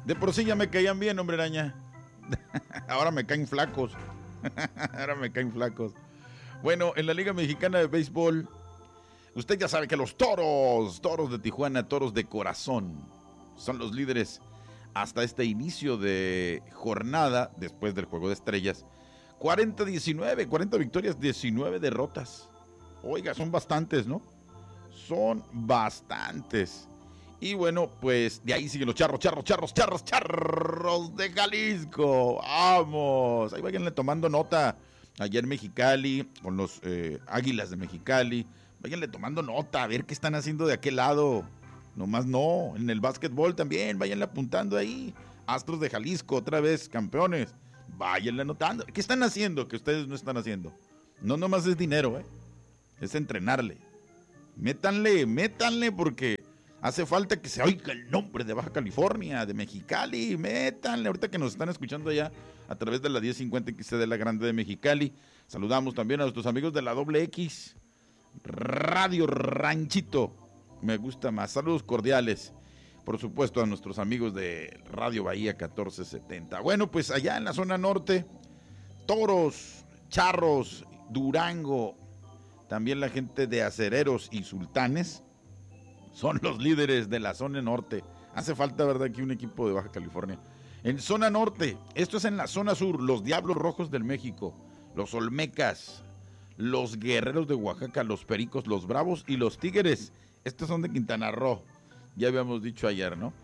De por sí ya me caían bien, hombre araña. Ahora me caen flacos. Ahora me caen flacos. Bueno, en la Liga Mexicana de Béisbol, usted ya sabe que los Toros de Tijuana, Toros de corazón, son los líderes hasta este inicio de jornada, después del Juego de Estrellas. 40-19, 40 victorias, 19 derrotas. Oiga, son bastantes, ¿no? Son bastantes. Y bueno, pues de ahí siguen los Charros de Jalisco. ¡Vamos! Ahí váyanle tomando nota. Ayer Mexicali, con los Águilas de Mexicali. Váyanle tomando nota, a ver qué están haciendo de aquel lado. Nomás no, en el básquetbol también, váyanle apuntando ahí. Astros de Jalisco, otra vez, campeones. Váyanle anotando. ¿Qué están haciendo que ustedes no están haciendo? No nomás es dinero, es entrenarle. Métanle porque hace falta que se oiga el nombre de Baja California, de Mexicali. Métanle, ahorita que nos están escuchando allá a través de la 1050 XC de la Grande de Mexicali. Saludamos también a nuestros amigos de la Doble X Radio Ranchito. Me gusta más. Saludos cordiales. Por supuesto a nuestros amigos de Radio Bahía 1470. Bueno, pues allá en la zona norte, Toros, Charros, Durango, también la gente de Acereros y Sultanes son los líderes de la zona norte. Hace falta, ¿verdad?, aquí un equipo de Baja California. En zona norte, esto es en la zona sur, los Diablos Rojos del México, los Olmecas, los Guerreros de Oaxaca, los Pericos, los Bravos y los Tigres. Estos son de Quintana Roo. Ya habíamos dicho ayer, ¿no?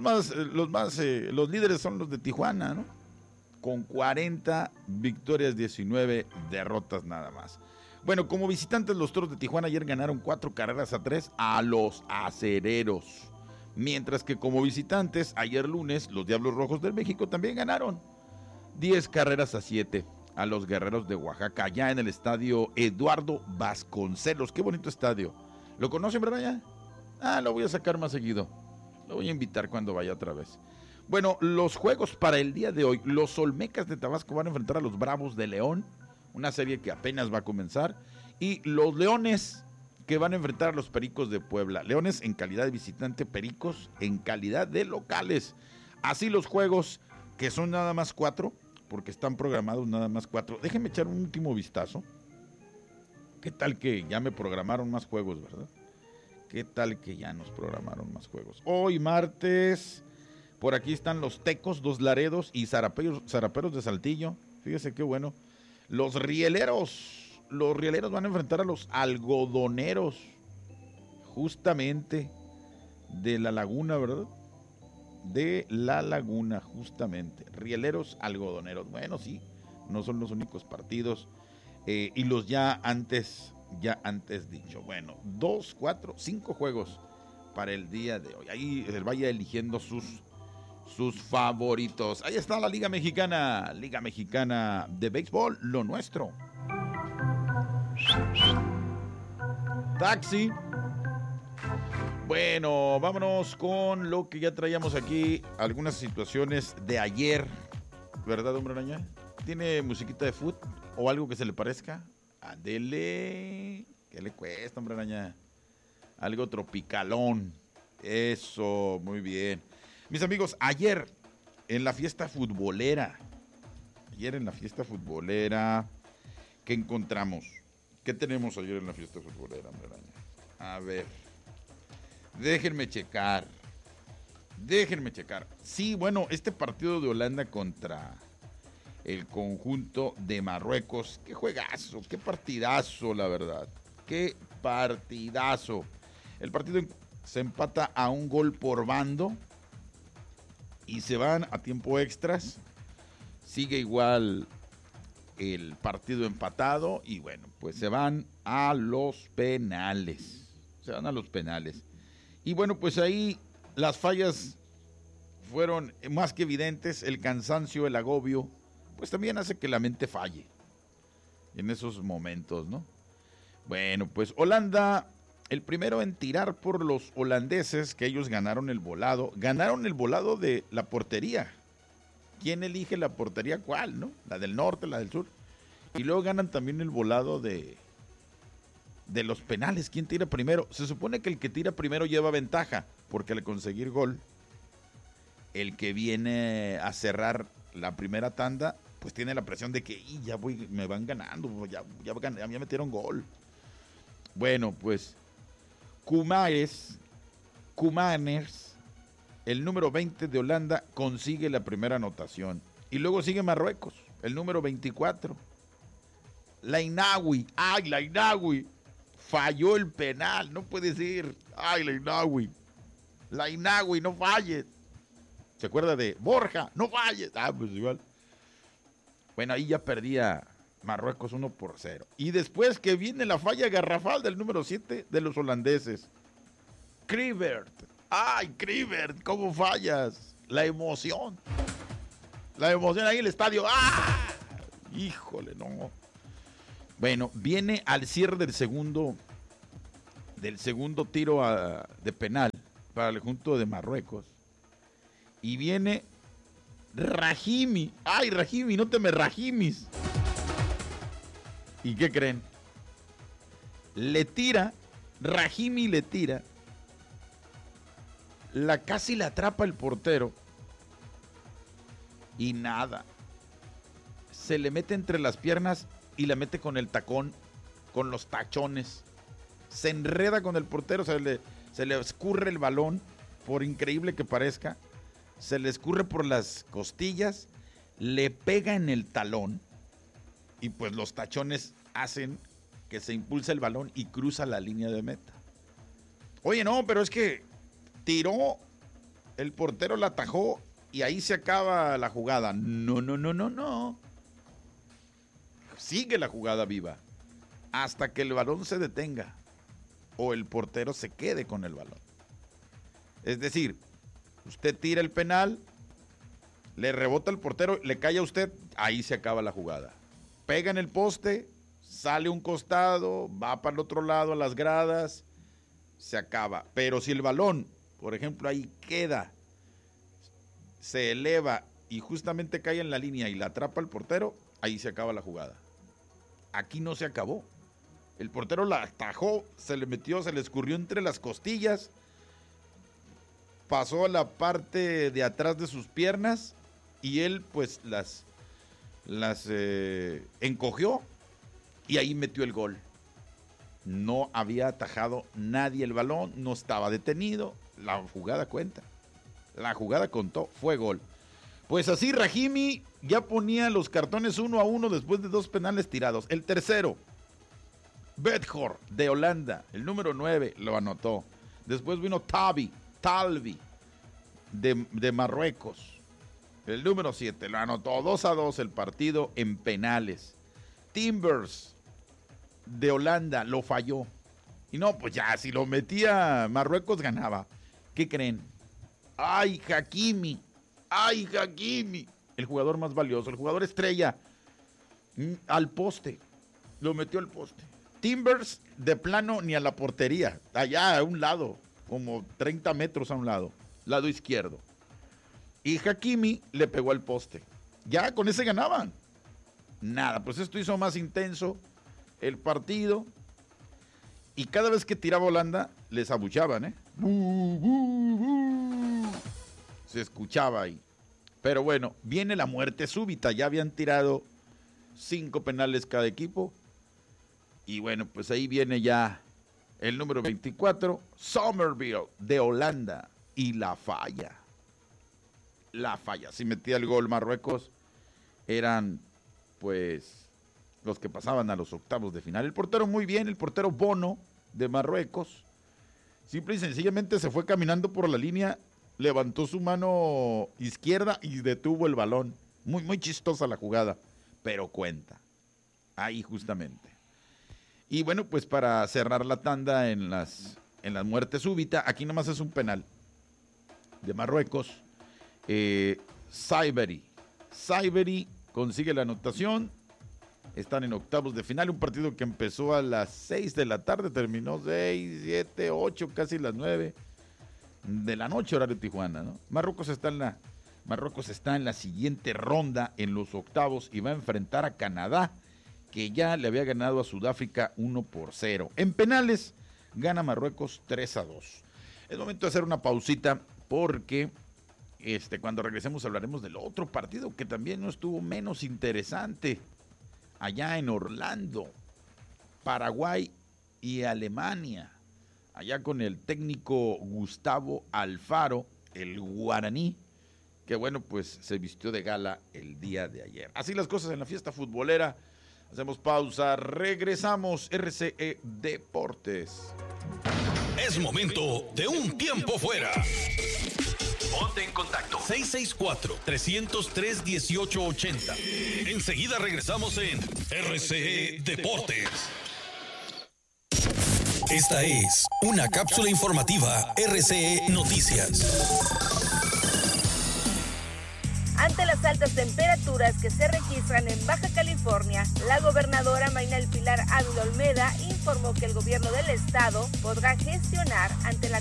Los líderes son los de Tijuana, ¿no? Con 40 victorias, 19 derrotas nada más. Bueno, como visitantes los Toros de Tijuana ayer ganaron 4-3 a los Acereros. Mientras que como visitantes, ayer lunes, los Diablos Rojos del México también ganaron 10-7 a los Guerreros de Oaxaca, allá en el estadio Eduardo Vasconcelos. Qué bonito estadio. ¿Lo conocen, verdad ya? Lo voy a sacar más seguido. Lo voy a invitar cuando vaya otra vez. Bueno, los juegos para el día de hoy. Los Olmecas de Tabasco van a enfrentar a los Bravos de León. Una serie que apenas va a comenzar. Y los Leones que van a enfrentar a los Pericos de Puebla. Leones en calidad de visitante, Pericos en calidad de locales. Así los juegos, que son nada más 4, porque están programados nada más 4. Déjenme echar un último vistazo. ¿Qué tal que ya me programaron más juegos, verdad? ¿Qué tal que ya nos programaron más juegos? Hoy martes, por aquí están los Tecos, los Laredos y Zaraperos de Saltillo. Fíjese qué bueno. Los Rieleros van a enfrentar a los Algodoneros, justamente de La Laguna, ¿verdad? De La Laguna, justamente. Rieleros, Algodoneros. Bueno, sí, no son los únicos partidos. Y los ya antes dicho. Bueno, 2, 4, 5 juegos para el día de hoy. Ahí vaya eligiendo sus favoritos. Ahí está la Liga Mexicana de Béisbol, lo nuestro. Taxi. Bueno, vámonos con lo que ya traíamos aquí, algunas situaciones de ayer, ¿verdad, hombre araña? ¿Tiene musiquita de foot o algo que se le parezca? Ándele, ¿qué le cuesta, hombre araña? Algo tropicalón. Eso, muy bien. Mis amigos, ayer en la fiesta futbolera, ¿qué encontramos? ¿Qué tenemos ayer en la fiesta futbolera, hombre araña? A ver, déjenme checar. Sí, bueno, este partido de Holanda contra el conjunto de Marruecos, qué juegazo, qué partidazo, la verdad, qué partidazo. El partido se empata a 1 gol por bando y se van a tiempo extras. Sigue igual el partido empatado y bueno, pues se van a los penales. Y bueno, pues ahí las fallas fueron más que evidentes. El cansancio, el agobio, pues también hace que la mente falle en esos momentos, ¿no? Bueno, pues Holanda, el primero en tirar por los holandeses, que ellos ganaron el volado de la portería. ¿Quién elige la portería cuál, no? La del norte, la del sur. Y luego ganan también el volado de los penales. ¿Quién tira primero? Se supone que el que tira primero lleva ventaja, porque al conseguir gol, el que viene a cerrar la primera tanda, pues tiene la presión de que me van ganando, ya metieron gol. Bueno, pues Koemaners, el número 20 de Holanda, consigue la primera anotación. Y luego sigue Marruecos, el número 24. Lainawi, falló el penal, no puede ser. Lainawi, no falles. ¿Se acuerda de Borja? No falles. Pues igual. Bueno, ahí ya perdía Marruecos 1-0. Y después que viene la falla garrafal del número 7 de los holandeses. Kluivert. Kluivert, ¿cómo fallas? La emoción ahí en el estadio. Híjole, no. Bueno, viene al cierre del segundo tiro de penal para el conjunto de Marruecos. Y viene Rahimi. Rahimi, no te me rajimis. ¿Y qué creen? Rahimi le tira. Casi la atrapa el portero. Y nada. Se le mete entre las piernas y la mete con el tacón, con los tachones. Se enreda con el portero, se le escurre el balón, por increíble que parezca. Se le escurre por las costillas, le pega en el talón y pues los tachones hacen que se impulse el balón y cruza la línea de meta. Oye, no, pero es que tiró, el portero la atajó y ahí se acaba la jugada. No. Sigue la jugada viva hasta que el balón se detenga o el portero se quede con el balón. Es decir, usted tira el penal, le rebota el portero, le cae a usted, ahí se acaba la jugada. Pega en el poste, sale un costado, va para el otro lado a las gradas, se acaba. Pero si el balón, por ejemplo, ahí queda, se eleva y justamente cae en la línea y la atrapa el portero, ahí se acaba la jugada. Aquí no se acabó. El portero la atajó, se le metió, se le escurrió entre las costillas, pasó a la parte de atrás de sus piernas y él pues las encogió y ahí metió el gol. No había atajado nadie el balón, no estaba detenido, la jugada cuenta. La jugada contó, fue gol. Pues así Rahimi ya ponía los cartones 1-1 después de 2 penales tirados. El tercero, Bedhor de Holanda, el número 9, lo anotó. Después vino Talvi de Marruecos, el número 7, lo anotó. 2-2 el partido en penales. Timbers de Holanda lo falló. Y no, pues ya, si lo metía Marruecos ganaba. ¿Qué creen? Hakimi, el jugador más valioso, el jugador estrella, al poste, lo metió al poste. Timbers de plano ni a la portería, allá a un lado, como 30 metros a un lado izquierdo. Y Hakimi le pegó al poste. Ya con ese ganaban. Nada, pues esto hizo más intenso el partido. Y cada vez que tiraba Holanda, les abuchaban, ¿eh? Se escuchaba ahí. Pero bueno, viene la muerte súbita. Ya habían tirado 5 penales cada equipo. Y bueno, pues ahí viene ya el número 24, Somerville de Holanda. Y la falla. Si metía el gol Marruecos, eran pues los que pasaban a los octavos de final. El portero muy bien, el portero Bono de Marruecos. Simple y sencillamente se fue caminando por la línea, levantó su mano izquierda y detuvo el balón. Muy, muy chistosa la jugada, pero cuenta. Ahí justamente. Y bueno, pues para cerrar la tanda en las muertes súbitas, aquí nomás es un penal de Marruecos. Saiberi consigue la anotación. Están en octavos de final, un partido que empezó a las 6 de la tarde, terminó 6, 7, 8, casi las 9 de la noche, horario Tijuana, ¿no? Marruecos está en la siguiente ronda en los octavos y va a enfrentar a Canadá, que ya le había ganado a Sudáfrica 1-0. En penales gana Marruecos 3-2. Es momento de hacer una pausita porque Cuando regresemos hablaremos del otro partido que también no estuvo menos interesante. Allá en Orlando, Paraguay y Alemania. Allá con el técnico Gustavo Alfaro, el guaraní, que bueno, pues se vistió de gala el día de ayer. Así las cosas en la fiesta futbolera. Hacemos pausa, regresamos. RCE Deportes. Es momento de un tiempo fuera. Ponte en contacto. 664-303-1880. Enseguida regresamos en RCE Deportes. Esta es una cápsula informativa RCE Noticias. Ante las altas temperaturas que se registran en Baja California, la gobernadora Mayna El Pilar Ávila Olmeda informó que el gobierno del estado podrá gestionar ante la